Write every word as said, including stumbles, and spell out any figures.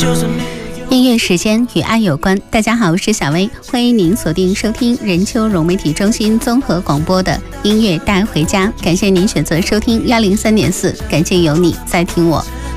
音乐时间与爱有关。大家好，我是小薇，欢迎您锁定收听任丘融媒体中心综合广播的音乐带回家。感谢您选择收听幺零三点四，感谢有你在听我。